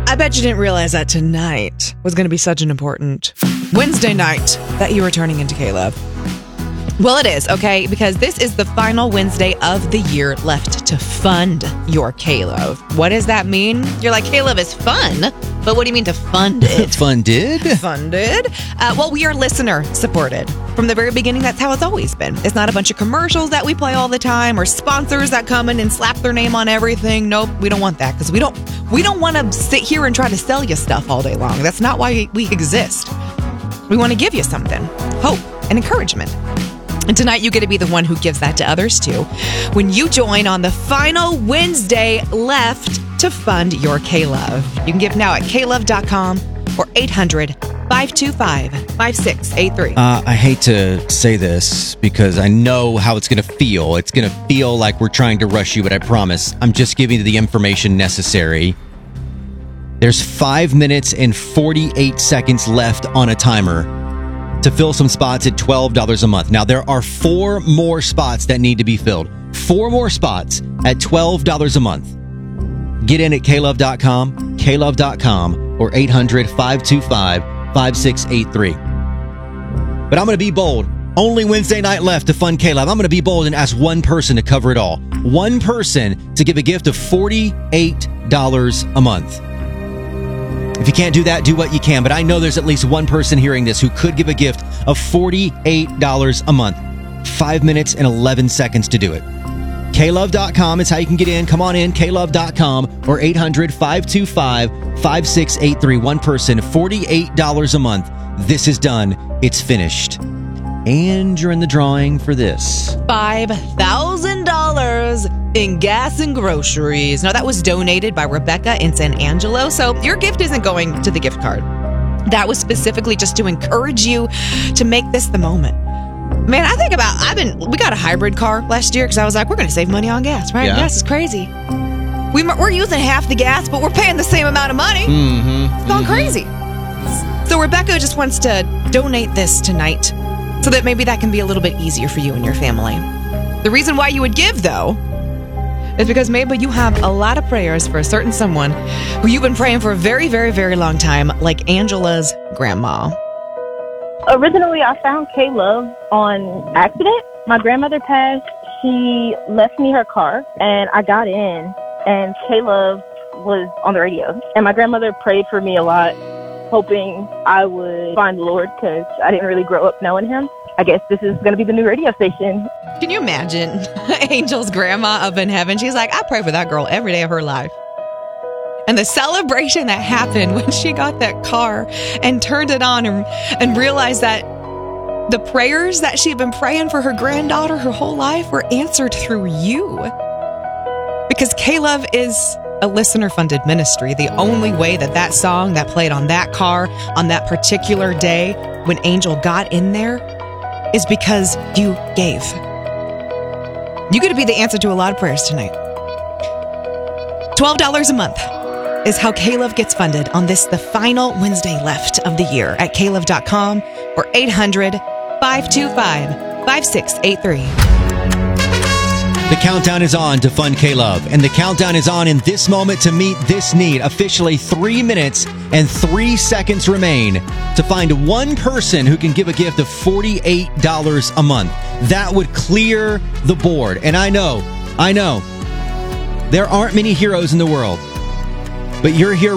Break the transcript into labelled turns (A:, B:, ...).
A: I bet you didn't realize that tonight was going to be such an important Wednesday night that you were turning into K-Love. Well, it is, okay? Because this is the final Wednesday of the year left to fund your K-Love. What does that mean? You're like, K-Love is fun, but what do you mean to fund it?
B: Funded?
A: Funded? Well, we are listener supported. From the very beginning, that's how it's always been. It's not a bunch of commercials that we play all the time or sponsors that come in and slap their name on everything. Nope, we don't want that because we don't want to sit here and try to sell you stuff all day long. That's not why we exist. We want to give you something, hope and encouragement. And tonight you get to be the one who gives that to others too when you join on the final Wednesday left to fund your K-Love. You can give now at klove.com or 800-525-5683.
B: I hate to say this because I know how it's going to feel. It's going to feel like we're trying to rush you, but I promise I'm just giving you the information necessary. There's 5 minutes and 48 seconds left on a timer to fill some spots at $12 a month. Now, there are 4 more spots that need to be filled. 4 more spots at $12 a month. Get in at klove.com, klove.com, or 800-525-5683. But I'm going to be bold. Only Wednesday night left to fund K-Love. I'm going to be bold and ask one person to cover it all. One person to give a gift of $48 a month. If you can't do that, do what you can. But I know there's at least one person hearing this who could give a gift of $48 a month. 5 minutes and 11 seconds to do it. klove.com is how you can get in. Come on in, klove.com or 800-525-5683. One person, $48 a month. This is done. It's finished. And you're in the drawing for this.
A: $5,000 in gas and groceries. Now, that was donated by Rebecca in San Angelo, so your gift isn't going to the gift card. That was specifically just to encourage you to make this the moment. Man, I think about, we got a hybrid car last year because I was like, we're going to save money on gas, right?
B: Yeah.
A: Gas is crazy. We're using half the gas, but we're paying the same amount of money. It's gone crazy. So Rebecca just wants to donate this tonight so that maybe that can be a little bit easier for you and your family. The reason why you would give, though, is because maybe you have a lot of prayers for a certain someone who you've been praying for a very, very, very long time, like Angela's grandma.
C: Originally, I found K-Love on accident. My grandmother passed. She left me her car, and I got in, and K-Love was on the radio. And my grandmother prayed for me a lot, hoping I would find the Lord because I didn't really grow up knowing him. I guess this is going to be the new radio station.
A: Can you imagine Angel's grandma up in heaven? She's like, I pray for that girl every day of her life. And the celebration that happened when she got that car and turned it on and realized that the prayers that she'd been praying for her granddaughter her whole life were answered through you. Because K-Love is a listener-funded ministry. The only way that song that played on that car on that particular day when Angel got in there is because you gave. You get to be the answer to a lot of prayers tonight. $12 a month is how K-Love gets funded on this, the final Wednesday left of the year at klove.com or 800-525-5683.
B: The countdown is on to fund K-Love, and the countdown is on in this moment to meet this need. Officially 3 minutes and 3 seconds remain to find one person who can give a gift of $48 a month. That would clear the board. And I know, there aren't many heroes in the world, but your hero